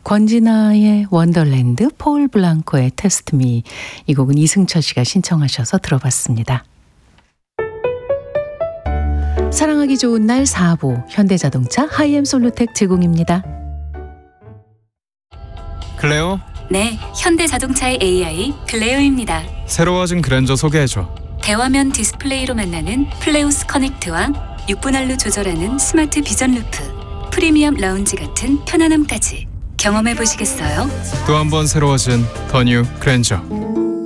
권진아의 원더랜드, 폴 블랑코의 테스트 미. 이 곡은 이승철 씨가 신청하셔서 들어봤습니다. 사랑하기 좋은 날 4부 현대자동차 하이엠 솔루텍 제공입니다. 클레오? 네, 현대자동차의 AI 클레오입니다. 새로워진 그랜저 소개해줘. 대화면 디스플레이로 만나는 플레우스 커넥트와 6분 할로 조절하는 스마트 비전 루프, 프리미엄 라운지 같은 편안함까지 경험해 보시겠어요? 또 한 번 새로워진 더 뉴 그랜저.